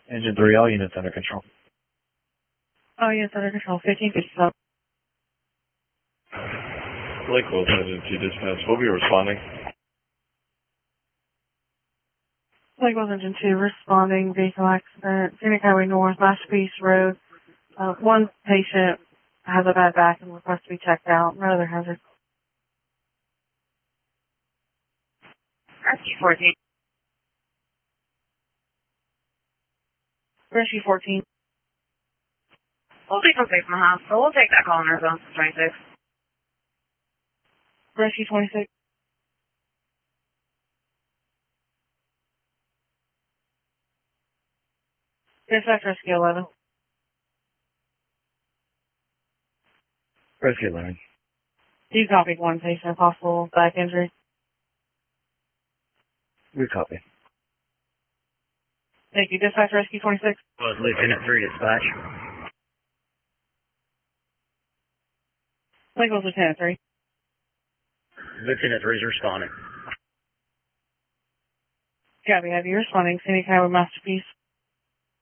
Engine 3, all units under control. Oh, yes, under control. 1557. Lake Wilson, Engine 2 dispatch. We'll be responding. Lake Wilson, Engine 2, responding. Vehicle accident. Scenic Highway North, Masterpiece Road. One patient has a bad back and requests to be checked out. No other hazard. Rescue 14. Rescue 14. We'll be safe from the hospital. We'll take that call in our zone 26. Rescue 26. Dispatch Rescue 11. Rescue 11. You copied one patient, possible back injury. We copy. Thank you. Dispatch Rescue 26. Lieutenant 3 dispatch. Lake Wilson, Lieutenant 3. Lieutenant 3 is responding. Copy. Have you responding? Scenic Highway Masterpiece.